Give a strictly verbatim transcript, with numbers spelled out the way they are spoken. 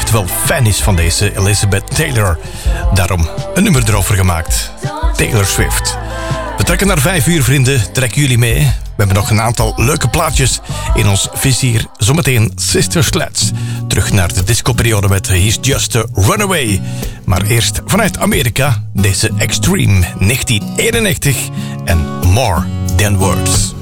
echt wel fan is van deze Elizabeth Taylor. Daarom een nummer erover gemaakt. Taylor Swift. We trekken naar vijf uur, vrienden. Trekken jullie mee? We hebben nog een aantal leuke plaatjes in ons vizier. Zometeen Sister Sledge. Terug naar de discoperiode met He's Just a Runaway. Maar eerst vanuit Amerika deze Extreme negentien eenennegentig en More Than Words.